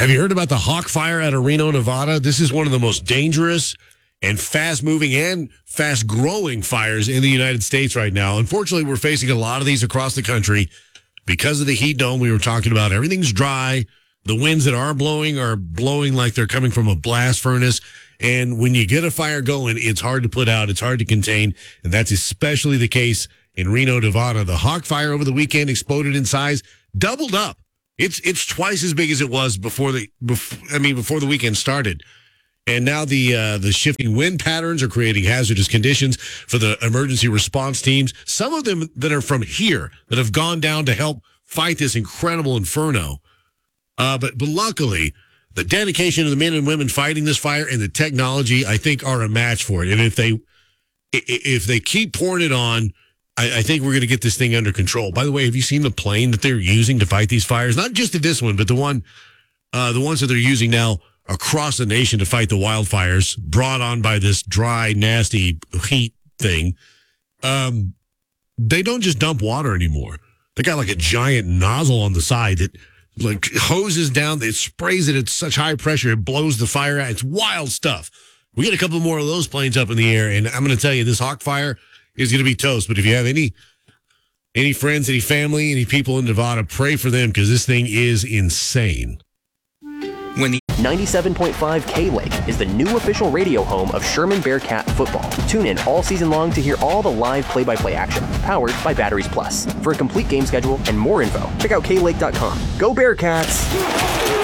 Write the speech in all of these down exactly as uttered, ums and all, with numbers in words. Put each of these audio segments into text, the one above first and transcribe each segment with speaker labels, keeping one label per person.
Speaker 1: Have you heard about the Hawk Fire out of Reno, Nevada? This is one of the most dangerous and fast-moving and fast-growing fires in the United States right now. Unfortunately, we're facing a lot of these across the country because of the heat dome we were talking about. Everything's dry. The winds that are blowing are blowing like they're coming from a blast furnace. And when you get a fire going, it's hard to put out. It's hard to contain. And that's especially the case in Reno, Nevada. The Hawk Fire over the weekend exploded in size, doubled up. It's it's twice as big as it was before the before, I mean before the weekend started. And now the uh, the shifting wind patterns are creating hazardous conditions for the emergency response teams. Some of them that are from here that have gone down to help fight this incredible inferno. Uh, but but luckily, the dedication of the men and women fighting this fire and the technology, I think, are a match for it. And if they if they keep pouring it on, I, I think we're going to get this thing under control. By the way, have you seen the plane that they're using to fight these fires? Not just this one, but the one, uh, the ones that they're using now across the nation to fight the wildfires brought on by this dry, nasty heat thing. Um, they don't just dump water anymore. They got like a giant nozzle on the side that like hoses down. It sprays it at such high pressure it blows the fire out. It's wild stuff. We get a couple more of those planes up in the air, and I'm going to tell you, this Hawk Fire is going to be toast. But if you have any any friends, any family, any people in Nevada, pray for them because this thing is insane.
Speaker 2: When the ninety-seven point five K-Lake is the new official radio home of Sherman Bearcat football. Tune in all season long to hear all the live play-by-play action, powered by Batteries Plus. For a complete game schedule and more info, check out K Lake dot com. Go Bearcats!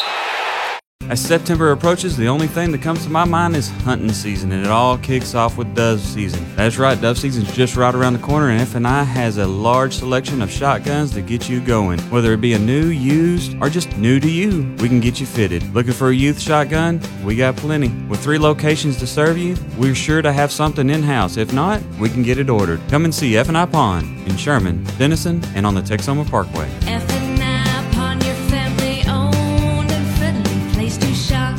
Speaker 3: As September approaches, the only thing that comes to my mind is hunting season, and it all kicks off with dove season. That's right, dove season's just right around the corner, and F and I has a large selection of shotguns to get you going. Whether it be a new, used, or just new to you, we can get you fitted. Looking for a youth shotgun? We got plenty. With three locations to serve you, we're sure to have something in-house. If not, we can get it ordered. Come and see F and I Pawn in Sherman, Denison, and on the Texoma Parkway.
Speaker 4: F and I Pawn, your family-owned and friendly place to shop.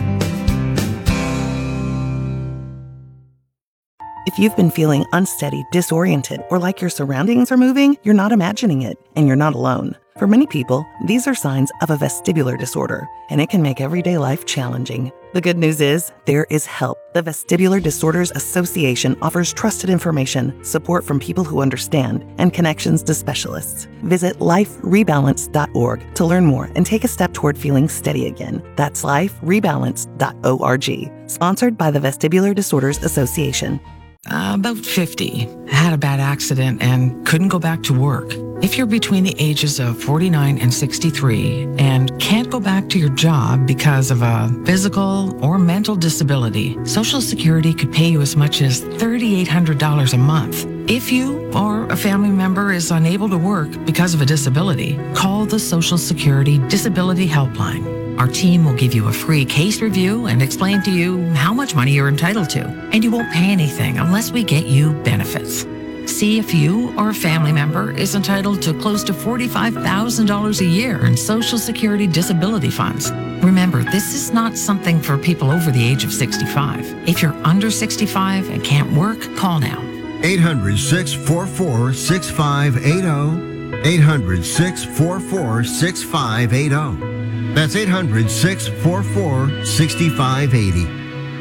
Speaker 5: If you've been feeling unsteady, disoriented, or like your surroundings are moving, you're not imagining it, and you're not alone. For many people, these are signs of a vestibular disorder, and it can make everyday life challenging. The good news is, there is help. The Vestibular Disorders Association offers trusted information, support from people who understand, and connections to specialists. Visit life rebalance dot org to learn more and take a step toward feeling steady again. That's life rebalance dot org. Sponsored by the Vestibular Disorders Association.
Speaker 6: Uh, about fifty, had a bad accident and couldn't go back to work. If you're between the ages of forty-nine and sixty-three and can't go back to your job because of a physical or mental disability, Social Security could pay you as much as three thousand eight hundred dollars a month. If you or a family member is unable to work because of a disability, call the Social Security Disability Helpline. Our team will give you a free case review and explain to you how much money you're entitled to. And you won't pay anything unless we get you benefits. See if you or a family member is entitled to close to forty-five thousand dollars a year in Social Security disability funds. Remember, this is not something for people over the age of sixty-five. If you're under sixty-five and can't work, call now.
Speaker 7: eight hundred, six four four, six five eight zero. eight hundred, six four four, six five eight zero. That's eight hundred, six four four, six five eight zero.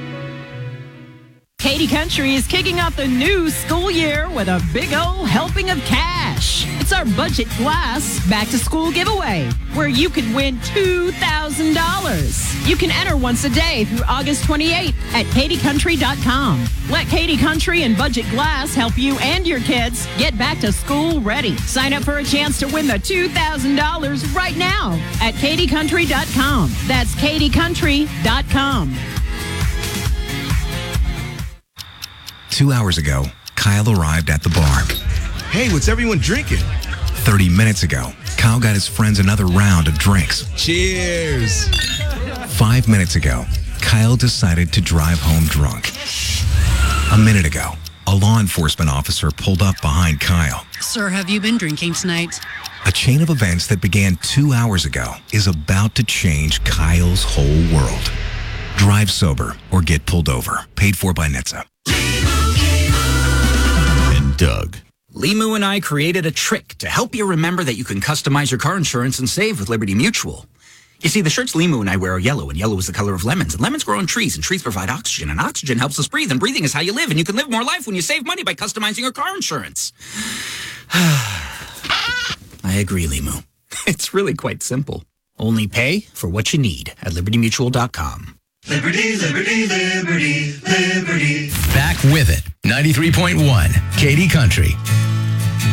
Speaker 8: Katie Country is kicking off the new school year with a big old helping of cash. It's our Budget Glass Back to School giveaway, where you could win two thousand dollars. You can enter once a day through August twenty-eighth at Katie Country dot com. Let Katie Country and Budget Glass help you and your kids get back to school ready. Sign up for a chance to win the two thousand dollars right now at Katie Country dot com. That's Katie Country dot com.
Speaker 9: Two hours ago, Kyle arrived at the bar.
Speaker 10: Hey, what's everyone drinking?
Speaker 9: thirty minutes ago, Kyle got his friends another round of drinks.
Speaker 10: Cheers.
Speaker 9: Five minutes ago, Kyle decided to drive home drunk. A minute ago, a law enforcement officer pulled up behind Kyle.
Speaker 11: Sir, have you been drinking tonight?
Speaker 9: A chain of events that began two hours ago is about to change Kyle's whole world. Drive sober or get pulled over. Paid for by N H T S A.
Speaker 12: And Doug. Limu and I created a trick to help you remember that you can customize your car insurance and save with Liberty Mutual. You see, the shirts Limu and I wear are yellow, and yellow is the color of lemons. And lemons grow on trees, and trees provide oxygen, and oxygen helps us breathe, and breathing is how you live, and you can live more life when you save money by customizing your car insurance. I agree, Limu. It's really quite simple. Only pay for what you need at liberty mutual dot com.
Speaker 13: Liberty, liberty, liberty, liberty. Back with it. ninety-three point one, Katy Country.